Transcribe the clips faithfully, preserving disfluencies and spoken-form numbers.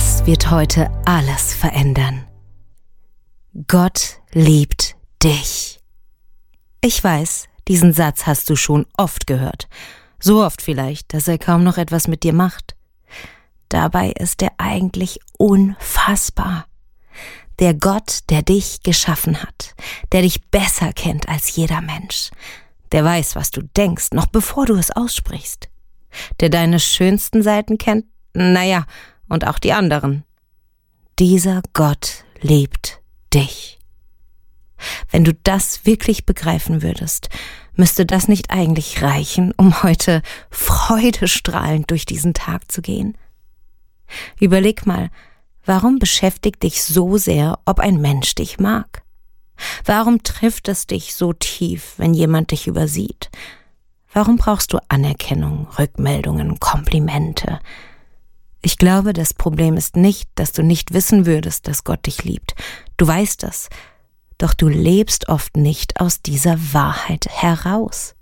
Das wird heute alles verändern. Gott liebt dich. Ich weiß, diesen Satz hast du schon oft gehört. So oft vielleicht, dass er kaum noch etwas mit dir macht. Dabei ist er eigentlich unfassbar. Der Gott, der dich geschaffen hat, der dich besser kennt als jeder Mensch, der weiß, was du denkst, noch bevor du es aussprichst, der deine schönsten Seiten kennt, naja, und auch die anderen. Dieser Gott liebt dich. Wenn du das wirklich begreifen würdest, müsste das nicht eigentlich reichen, um heute freudestrahlend durch diesen Tag zu gehen? Überleg mal, warum beschäftigt dich so sehr, ob ein Mensch dich mag? Warum trifft es dich so tief, wenn jemand dich übersieht? Warum brauchst du Anerkennung, Rückmeldungen, Komplimente? Ich glaube, das Problem ist nicht, dass du nicht wissen würdest, dass Gott dich liebt. Du weißt das, doch du lebst oft nicht aus dieser Wahrheit heraus.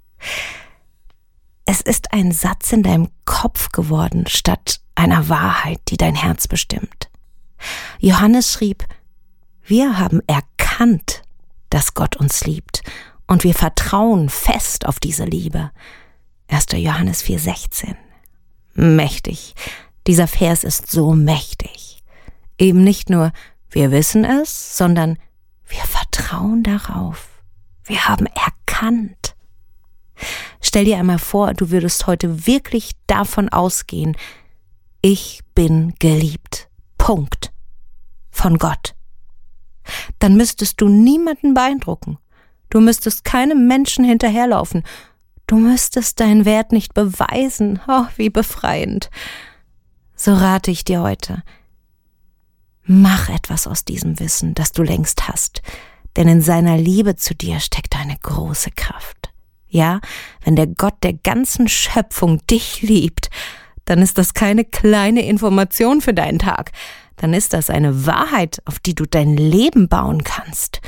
Es ist ein Satz in deinem Kopf geworden, statt einer Wahrheit, die dein Herz bestimmt. Johannes schrieb, wir haben erkannt, dass Gott uns liebt, und wir vertrauen fest auf diese Liebe. erster Johannes vier sechzehn. Mächtig. Dieser Vers ist so mächtig. Eben nicht nur, wir wissen es, sondern wir vertrauen darauf. Wir haben erkannt. Stell dir einmal vor, du würdest heute wirklich davon ausgehen, ich bin geliebt. Punkt. Von Gott. Dann müsstest du niemanden beeindrucken. Du müsstest keinem Menschen hinterherlaufen. Du müsstest deinen Wert nicht beweisen. Oh, wie befreiend. So rate ich dir heute. Mach etwas aus diesem Wissen, das du längst hast. Denn in seiner Liebe zu dir steckt eine große Kraft. Ja, wenn der Gott der ganzen Schöpfung dich liebt, dann ist das keine kleine Information für deinen Tag. Dann ist das eine Wahrheit, auf die du dein Leben bauen kannst.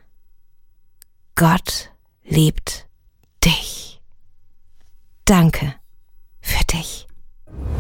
Gott liebt dich. Danke für dich.